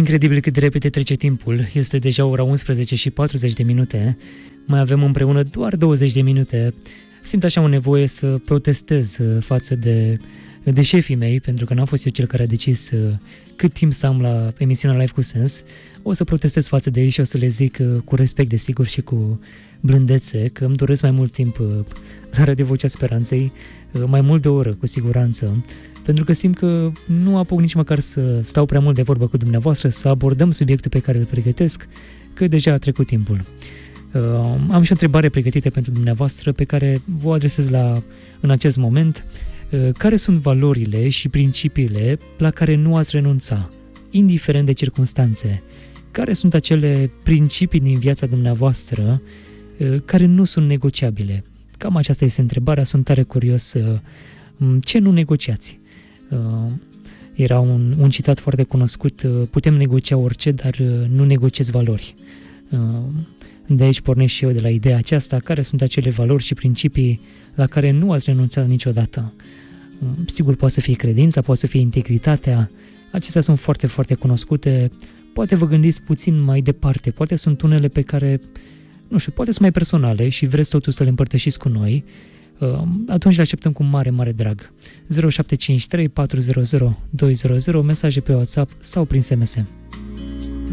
Incredibil cât de repede trece timpul. Este deja ora 11 și 40 de minute. Mai avem împreună doar 20 de minute. Simt așa o nevoie să protestez față de șefii mei, pentru că n-am fost eu cel care a decis cât timp să am la emisiunea Live cu Sens. O să protestez față de ei și o să le zic cu respect, desigur, și cu blândețe, că îmi doresc mai mult timp la Radio Vocea Speranței, mai mult de o oră, cu siguranță, pentru că simt că nu apuc nici măcar să stau prea mult de vorbă cu dumneavoastră, să abordăm subiectul pe care îl pregătesc, că deja a trecut timpul. Am și o întrebare pregătită pentru dumneavoastră pe care vă adresez în acest moment. Care sunt valorile și principiile la care nu ați renunța, indiferent de circunstanțe? Care sunt acele principii din viața dumneavoastră care nu sunt negociabile? Cam aceasta este întrebarea, sunt tare curios ce nu negociați. Era un citat foarte cunoscut, putem negocia orice, dar nu negociez valori. De aici pornesc și eu de la ideea aceasta, care sunt acele valori și principii la care nu ați renunțat niciodată. Sigur, poate să fie credința, poate să fie integritatea, acestea sunt foarte, foarte cunoscute, poate vă gândiți puțin mai departe, poate sunt unele pe care, nu știu, poate sunt mai personale și vreți totuși să le împărtășiți cu noi, atunci le așteptăm cu mare, mare drag. 0753 400 200, mesaje pe WhatsApp sau prin SMS.